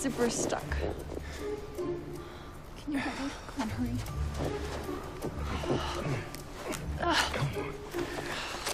zipper is stuck. Can you hold it? Come on, hurry.